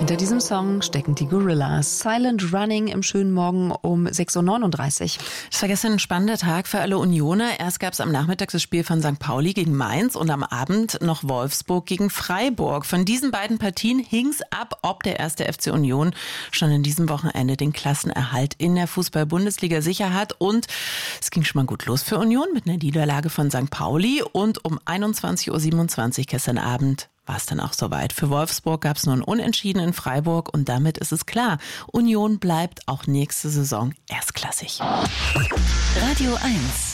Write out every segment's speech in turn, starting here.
Hinter diesem Song stecken die Gorillas. Silent Running im schönen Morgen um 6.39 Uhr. Es war gestern ein spannender Tag für alle Unioner. Erst gab es am Nachmittag das Spiel von St. Pauli gegen Mainz und am Abend noch Wolfsburg gegen Freiburg. Von diesen beiden Partien hing's ab, ob der erste FC Union schon an diesem Wochenende den Klassenerhalt in der Fußball-Bundesliga sicher hat. Und es ging schon mal gut los für Union mit einer Niederlage von St. Pauli. Und um 21.27 Uhr gestern Abend war es dann auch soweit. Für Wolfsburg gab es nur ein Unentschieden in Freiburg und damit ist es klar, Union bleibt auch nächste Saison erstklassig. Radio 1.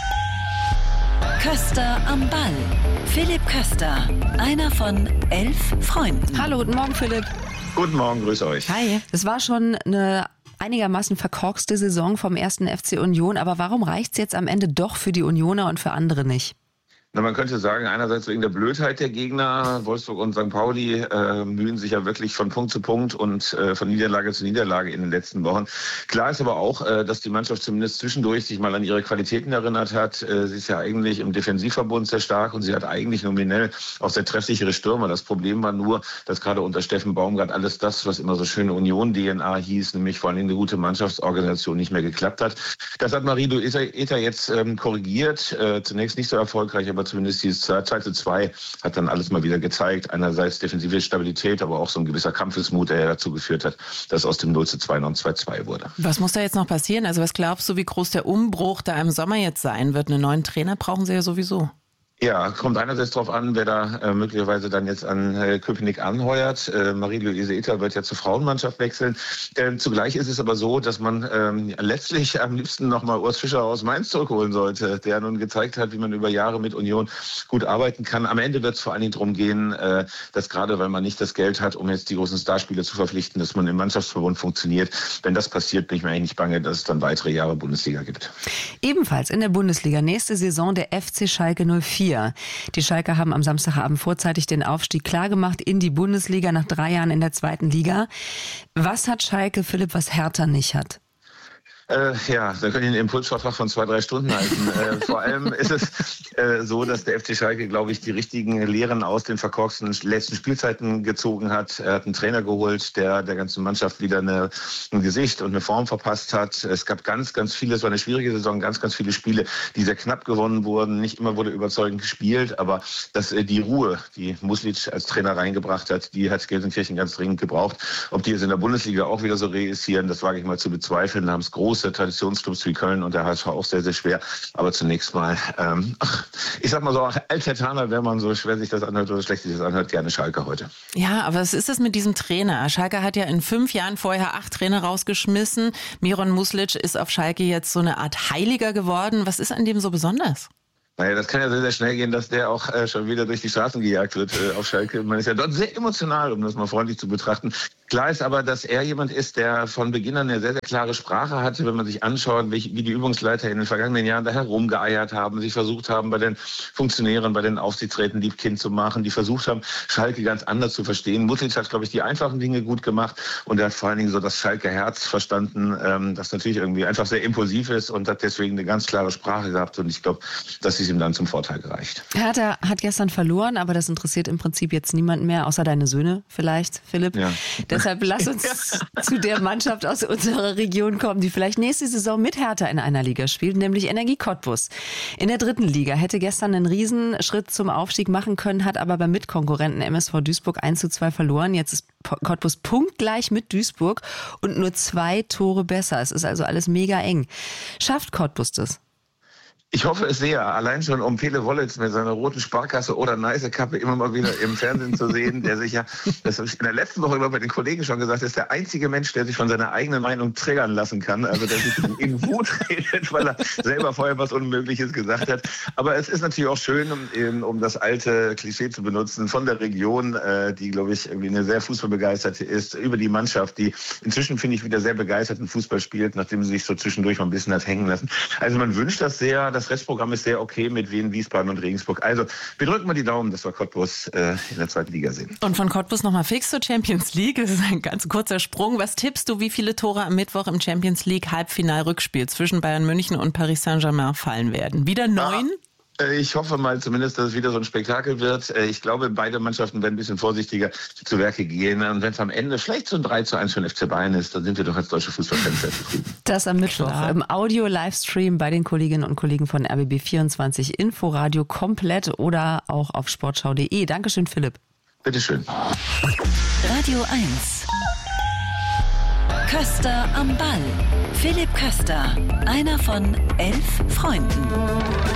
Köster am Ball. Philipp Köster, einer von 11 Freunden. Hallo, guten Morgen Philipp. Guten Morgen, grüß euch. Hi. Es war schon eine einigermaßen verkorkste Saison vom ersten FC Union, aber warum reicht's jetzt am Ende doch für die Unioner und für andere nicht? Na, man könnte sagen, einerseits wegen der Blödheit der Gegner. Wolfsburg und St. Pauli mühen sich ja wirklich von Punkt zu Punkt und von Niederlage zu Niederlage in den letzten Wochen. Klar ist aber auch, dass die Mannschaft zumindest zwischendurch sich mal an ihre Qualitäten erinnert hat. Sie ist ja eigentlich im Defensivverbund sehr stark und sie hat eigentlich nominell auch sehr treffsichere Stürmer. Das Problem war nur, dass gerade unter Steffen Baumgart alles das, was immer so schöne Union-DNA hieß, nämlich vor allem eine gute Mannschaftsorganisation, nicht mehr geklappt hat. Das hat Marie-Louise Ether jetzt korrigiert. Zunächst nicht so erfolgreich, aber zumindest dieses 2:2 hat dann alles mal wieder gezeigt. Einerseits defensive Stabilität, aber auch so ein gewisser Kampfesmut, der ja dazu geführt hat, dass aus dem 0:2 noch ein 2:2 wurde. Was muss da jetzt noch passieren? Also was glaubst du, wie groß der Umbruch da im Sommer jetzt sein wird? Einen neuen Trainer brauchen sie ja sowieso. Ja, kommt einerseits darauf an, wer da möglicherweise dann jetzt an Köpenick anheuert. Marie-Louise Ether wird ja zur Frauenmannschaft wechseln. Zugleich ist es aber so, dass man letztlich am liebsten nochmal Urs Fischer aus Mainz zurückholen sollte, der nun gezeigt hat, wie man über Jahre mit Union gut arbeiten kann. Am Ende wird es vor allen Dingen darum gehen, dass gerade, weil man nicht das Geld hat, um jetzt die großen Starspieler zu verpflichten, dass man im Mannschaftsverbund funktioniert. Wenn das passiert, bin ich mir eigentlich nicht bange, dass es dann weitere Jahre Bundesliga gibt. Ebenfalls in der Bundesliga nächste Saison der FC Schalke 04. Die Schalker haben am Samstagabend vorzeitig den Aufstieg klargemacht in die Bundesliga nach 3 Jahren in der 2. Liga. Was hat Schalke, Philipp, was Hertha nicht hat? Ja, da können ich einen Impulsvortrag von 2-3 Stunden halten. Vor allem ist es so, dass der FC Schalke, glaube ich, die richtigen Lehren aus den verkorksten letzten Spielzeiten gezogen hat. Er hat einen Trainer geholt, der ganzen Mannschaft wieder ein Gesicht und eine Form verpasst hat. Es gab ganz, ganz viele, es war eine schwierige Saison, ganz, ganz viele Spiele, die sehr knapp gewonnen wurden. Nicht immer wurde überzeugend gespielt, aber die Ruhe, die Muslic als Trainer reingebracht hat, die hat Gelsenkirchen ganz dringend gebraucht. Ob die jetzt in der Bundesliga auch wieder so reüssieren, das wage ich mal zu bezweifeln. Da haben es große Traditionsclubs wie Köln und der HSV auch sehr, sehr schwer. Aber zunächst mal, ich sag mal so, als Hertaner, wenn man so schwer sich das anhört oder schlecht sich das anhört, gerne Schalke heute. Ja, aber was ist das mit diesem Trainer? Schalke hat ja in 5 Jahren vorher 8 Trainer rausgeschmissen. Miron Muslic ist auf Schalke jetzt so eine Art Heiliger geworden. Was ist an dem so besonders? Naja, das kann ja sehr, sehr schnell gehen, dass der auch schon wieder durch die Straßen gejagt wird auf Schalke. Man ist ja dort sehr emotional, um das mal freundlich zu betrachten. Klar ist aber, dass er jemand ist, der von Beginn an eine sehr, sehr klare Sprache hatte, wenn man sich anschaut, wie die Übungsleiter in den vergangenen Jahren da herumgeeiert haben, sich versucht haben, bei den Funktionären, bei den Aufsichtsräten Liebkind zu machen, die versucht haben, Schalke ganz anders zu verstehen. Muslic hat, glaube ich, die einfachen Dinge gut gemacht und er hat vor allen Dingen so das Schalke-Herz verstanden, das natürlich irgendwie einfach sehr impulsiv ist und hat deswegen eine ganz klare Sprache gehabt und ich glaube, dass es ihm dann zum Vorteil gereicht. Hertha hat gestern verloren, aber das interessiert im Prinzip jetzt niemanden mehr, außer deine Söhne vielleicht, Philipp. Ja. Deshalb lass uns zu der Mannschaft aus unserer Region kommen, die vielleicht nächste Saison mit Hertha in einer Liga spielt, nämlich Energie Cottbus. In der 3. Liga hätte gestern einen Riesenschritt zum Aufstieg machen können, hat aber beim Mitkonkurrenten MSV Duisburg 1:2 verloren. Jetzt ist Cottbus punktgleich mit Duisburg und nur 2 Tore besser. Es ist also alles mega eng. Schafft Cottbus das? Ich hoffe es sehr. Allein schon, um Pele Wollitz mit seiner roten Sparkasse oder Neiße-Kappe immer mal wieder im Fernsehen zu sehen, der sich ja, das habe ich in der letzten Woche bei den Kollegen schon gesagt, ist der einzige Mensch, der sich von seiner eigenen Meinung triggern lassen kann. Also der sich in Wut redet, weil er selber vorher was Unmögliches gesagt hat. Aber es ist natürlich auch schön, um das alte Klischee zu benutzen, von der Region, die, glaube ich, irgendwie eine sehr fußballbegeisterte ist, über die Mannschaft, die inzwischen, finde ich, wieder sehr begeisterten Fußball spielt, nachdem sie sich so zwischendurch mal ein bisschen hat hängen lassen. Also man wünscht das sehr. Das Restprogramm ist sehr okay mit Wien, Wiesbaden und Regensburg. Also wir drücken mal die Daumen, dass wir Cottbus in der 2. Liga sehen. Und von Cottbus nochmal fix zur Champions League. Das ist ein ganz kurzer Sprung. Was tippst du, wie viele Tore am Mittwoch im Champions League Halbfinal-Rückspiel zwischen Bayern München und Paris Saint-Germain fallen werden? Wieder 9? Ich hoffe mal zumindest, dass es wieder so ein Spektakel wird. Ich glaube, beide Mannschaften werden ein bisschen vorsichtiger zu Werke gehen. Und wenn es am Ende vielleicht so ein 3:1 für den FC Bayern ist, dann sind wir doch als deutsche Fußballfans sehr zufrieden. Das am Mittwoch im Audio-Livestream bei den Kolleginnen und Kollegen von RBB24 Inforadio komplett oder auch auf sportschau.de. Dankeschön, Philipp. Bitteschön. Radio 1. Köster am Ball. Philipp Köster, einer von 11 Freunden.